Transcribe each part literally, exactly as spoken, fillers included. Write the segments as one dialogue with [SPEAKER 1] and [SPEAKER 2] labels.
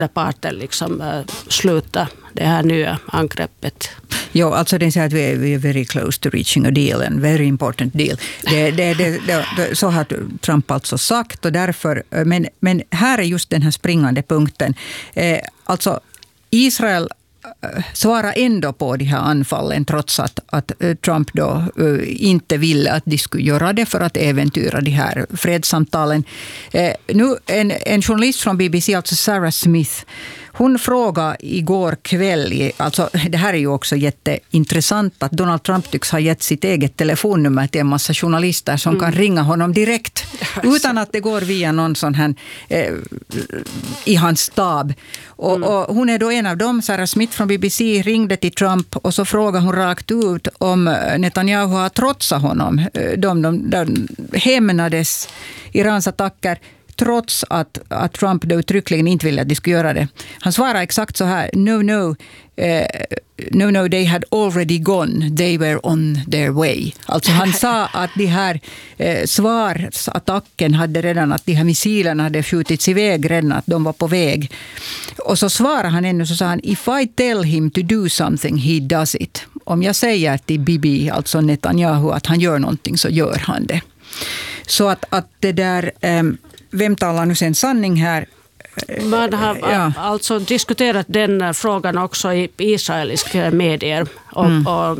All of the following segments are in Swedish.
[SPEAKER 1] parten liksom uh, sluta det här nya angreppet.
[SPEAKER 2] Jo, alltså den säger att vi är, vi är very close to reaching a deal, en very important deal. Det, det, det, det, det, så har Trump alltså sagt, och därför, men, men här är just den här springande punkten. Eh, alltså Israel svara ändå på de här anfallen trots att, att Trump då uh, inte ville att de skulle göra det för att äventyra de här fredssamtalen. Eh, nu en, en journalist från B B C, alltså Sarah Smith, hon frågade igår kväll, alltså det här är ju också jätteintressant att Donald Trump tycks ha gett sitt eget telefonnummer till en massa journalister som mm. kan ringa honom direkt utan att det går via någon sån här eh, i hans stab. Och, mm. och hon är då en av dem, Sarah Smith från B B C, ringde till Trump och så frågade hon rakt ut om Netanyahu har trotsat honom. De, de, de hämnades Irans attacker trots att, att Trump då uttryckligen inte ville att de skulle göra det. Han svarade exakt så här: no, no, uh, no, no, they had already gone. They were on their way. Alltså han sa att de här uh, svarsattacken hade redan, att de här missilerna hade skjutits iväg redan, att de var på väg. Och så svarade han ännu, så sa han: if I tell him to do something, he does it. Om jag säger till Bibi, alltså Netanyahu, att han gör någonting, så gör han det. Så att, att det där... Um, Vem talar nu sen sanning här?
[SPEAKER 1] Man har ja. alltså diskuterat den frågan också i israeliska medier. Och, mm. och,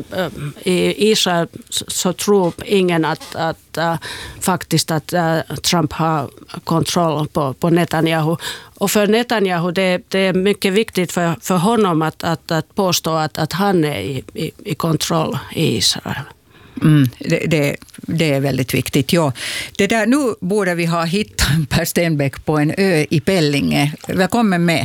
[SPEAKER 1] i Israel så tror ingen att, att uh, faktiskt att uh, Trump har kontroll på, på Netanyahu. Och för Netanyahu det, det är mycket viktigt för, för honom att, att, att påstå att, att han är i, i, i kontroll i Israel.
[SPEAKER 2] Mm, det, det, det är väldigt viktigt, ja. Det där, nu borde vi ha hittat Per Stenbeck på en ö i Pellinge. Välkommen med.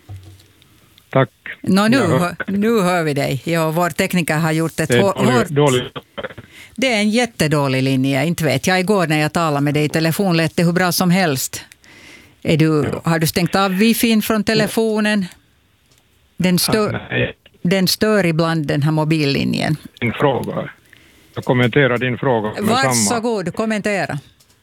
[SPEAKER 3] Tack.
[SPEAKER 2] Nå, nu, hör, nu hör vi dig. Ja, vår tekniker har gjort ett...
[SPEAKER 3] Det är, dålig,
[SPEAKER 2] hårt,
[SPEAKER 3] dålig.
[SPEAKER 2] Det är en jättedålig linje, inte vet jag. Igår när jag talade med dig i telefon lät det hur bra som helst. Är du, ja. Har du stängt av wifi från telefonen? Den stör, ja, den stör ibland den här mobillinjen.
[SPEAKER 3] En fråga. Jag kommenterar din fråga.
[SPEAKER 2] Varsågod, kommentera.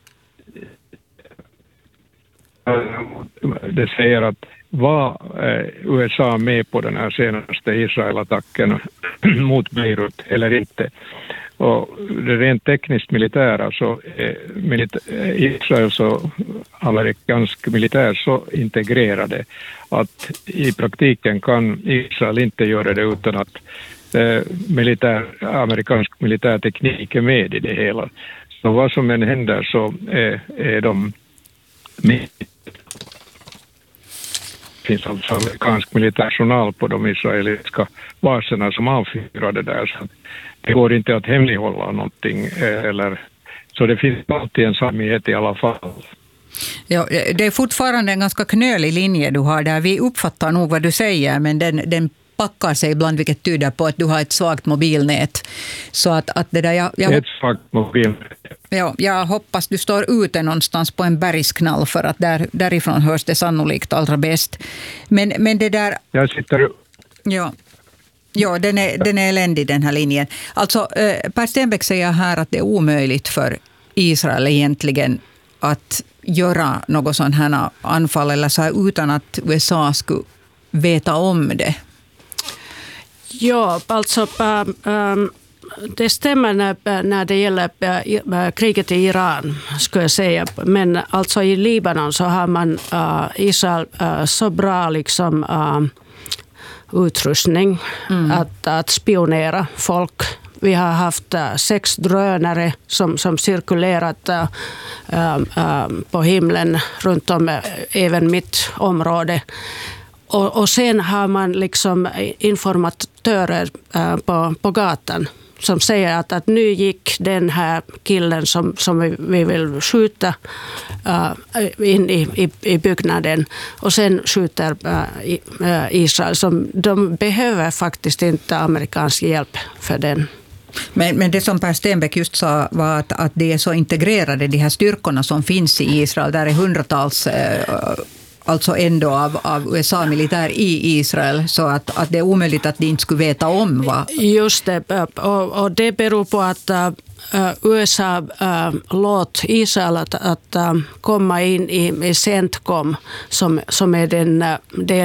[SPEAKER 3] Det säger att var U S A med på den här senaste Israel-attacken mot Beirut eller inte? Och det rent tekniskt militära så är milita- Israels och amerikansk militär så integrerade att i praktiken kan Israel inte göra det utan att militär, amerikansk militärteknik är med i det hela. Så vad som än händer så är, är de med. Det finns alltså amerikansk militärjournal på de israeliska baserna som avfyrade där. Så det går inte att hemlighålla någonting. Eller, så det finns alltid en samhet i alla fall.
[SPEAKER 2] Ja, det är fortfarande en ganska knölig linje du har där. Vi uppfattar nog vad du säger, men den, den packar sig ibland, vilket tyder på att du har ett svagt mobilnät. Så att, att det där... Jag, jag,
[SPEAKER 3] ett svagt mobilnät.
[SPEAKER 2] Ja, jag hoppas du står ute någonstans på en bergsknall, för att där, därifrån hörs det sannolikt allra bäst. Men, men det där...
[SPEAKER 3] Jag sitter...
[SPEAKER 2] Ja, ja den, är, den är eländig, den här linjen. Alltså, eh, Per Stenbeck säger här att det är omöjligt för Israel egentligen att göra något sån här anfall eller så här, utan att U S A skulle veta om det.
[SPEAKER 1] Ja, alltså ähm, det stämmer när, när det gäller äh, kriget i Iran, skulle jag säga. Men alltså i Libanon så har man äh, Israel äh, så bra liksom, äh, utrustning mm. att, att spionera folk. Vi har haft äh, sex drönare som, som cirkulerat äh, äh, på himlen runt om äh, även mitt område. Och, och sen har man liksom informatörer äh, på, på gatan som säger att, att nu gick den här killen som, som vi, vi vill skjuta äh, in i, i, i byggnaden, och sen skjuter äh, Israel. Som, de behöver faktiskt inte amerikansk hjälp för den.
[SPEAKER 2] Men, men det som Per Stenbeck just sa var att, att det är så integrerade, de här styrkorna som finns i Israel. Där är hundratals... Äh, alltså ändå av, av U S A-militär i Israel, så att, att det är omöjligt att de inte skulle veta om vad...
[SPEAKER 1] Just det, och, och det beror på att uh, U S A uh, låt Israel att, att uh, komma in i, i CENTCOM som, som är den, uh, det